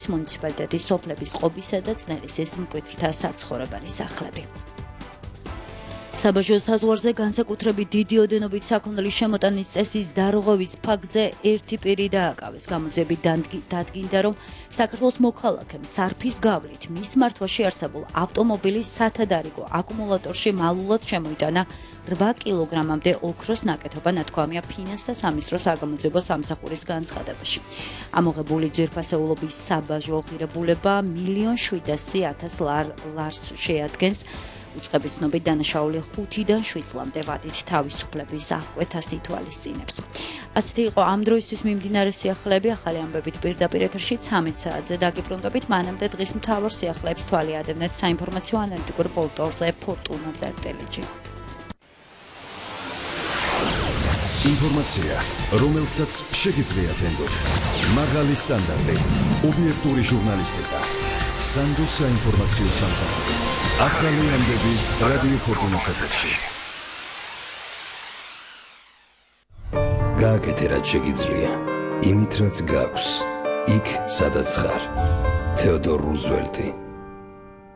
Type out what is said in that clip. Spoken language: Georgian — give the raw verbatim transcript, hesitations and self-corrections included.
მუნიციპალიტეტის სოფლების ყობისა და წნელის მკვეთრთა საცხოვრებელი სახლები. საბაჟო საზღვარზე განსაკუთრებით დიდი ოდენობით საქონლის შემოტანის წესის დარღვევის ფაქტზე ერთი პირი დააკავეს. გამოძიებით დადგინდა, რომ საქართველოს მოქალაქემ სარფის გავლით მის მართვაში არსებულ ავტომობილის სათადარიგო აკუმულატორში მალულად შემოიტანა რვა კილოგრამამდე ოქროს ნაკეთობა, ნათქვამია ფინანსთა სამინისტროს საგამოძიებო სამსახურის განცხადებაში. ამოღებული ძვირფასეულობის საბაჟო ღირებულება მილიონ შვიდასი ათას ლარს შეადგენს. უწყების ცნობით დანაშაული ხუთიდან შვიდ წლამდე ვადით თავისუფლების აღკვეთას ითვალისწინებს. ასეთი იყო ამ დროისთვის მიმდინარე სიახლეები. ახალი ამბებით პირდაპირ ეთერში ცამეტ საათზე დაგიბრუნდებით. მანამდე დღის მთავარ სიახლეებს თვალი ადევნეთ საინფორმაციო ანალიტიკურ პორტალზე ფორტუნა წერტილიჯი. ინფორმაცია, რომელსაც შეგიძლიათ ენდოთ. მაღალი სტანდარტი, ობიექტური ჟურნალისტიკა. სანდო საინფორმაციო სამსახური. ახალი ამბები რადიო ფორტუნას ეთერში. გააკეთე რაც შეგიძლია, იმით რაც გაქვს, იქ სადაც ხარ. თეოდორ რუზველტი.